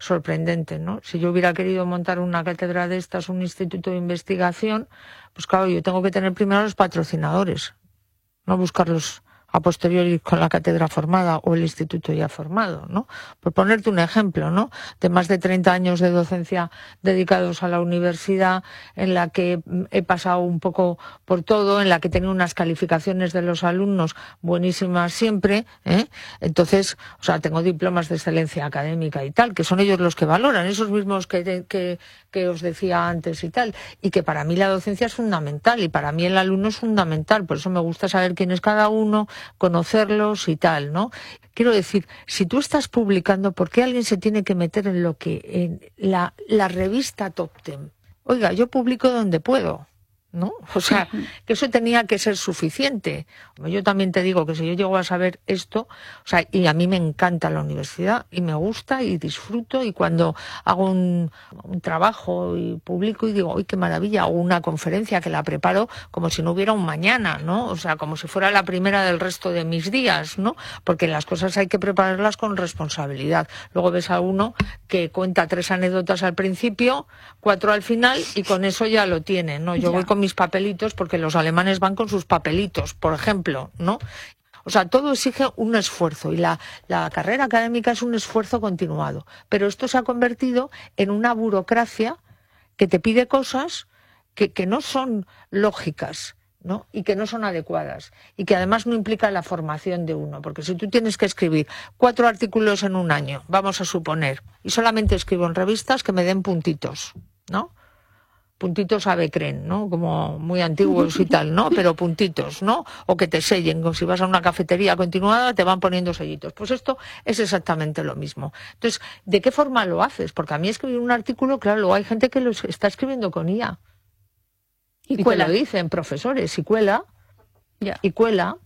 sorprendente, ¿no? Si yo hubiera querido montar una cátedra de estas, un instituto de investigación, pues claro, yo tengo que tener primero los patrocinadores, no buscarlos a posteriori con la cátedra formada o el instituto ya formado, ¿no? Por ponerte un ejemplo, ¿no? De más de 30 años de docencia dedicados a la universidad, en la que he pasado un poco por todo, en la que he tenido unas calificaciones de los alumnos buenísimas siempre, ¿eh? Entonces, o sea, tengo diplomas de excelencia académica y tal, que son ellos los que valoran, esos mismos que os decía antes y tal, y que para mí la docencia es fundamental y para mí el alumno es fundamental, por eso me gusta saber quién es cada uno, conocerlos y tal, ¿no? Quiero decir, si tú estás publicando, ¿por qué alguien se tiene que meter en lo que en la revista Top Ten? Oiga, yo publico donde puedo, ¿no? O sea, que eso tenía que ser suficiente. Yo también te digo que si yo llego a saber esto, o sea, y a mí me encanta la universidad y me gusta y disfruto, y cuando hago un trabajo y publico y digo, ¡ay, qué maravilla! O una conferencia que la preparo como si no hubiera un mañana, ¿no? O sea, como si fuera la primera del resto de mis días, ¿no? Porque las cosas hay que prepararlas con responsabilidad. Luego ves a uno que cuenta 3 anécdotas al principio, 4 al final, y con eso ya lo tiene, ¿no? Yo voy con mis papelitos, porque los alemanes van con sus papelitos, por ejemplo, ¿no? O sea, todo exige un esfuerzo, y la carrera académica es un esfuerzo continuado. Pero esto se ha convertido en una burocracia que te pide cosas que no son lógicas, ¿no? Y que no son adecuadas, y que además no implican la formación de uno, porque si tú tienes que escribir 4 artículos en un año, vamos a suponer, y solamente escribo en revistas que me den puntitos, ¿no? Puntitos a Becren, ¿no? Como muy antiguos y tal, ¿no? Pero puntitos, ¿no? O que te sellen, como si vas a una cafetería continuada, te van poniendo sellitos. Pues esto es exactamente lo mismo. Entonces, ¿de qué forma lo haces? Porque a mí escribir un artículo, claro, luego hay gente que lo está escribiendo con IA. Y te lo dicen profesores, y cuela.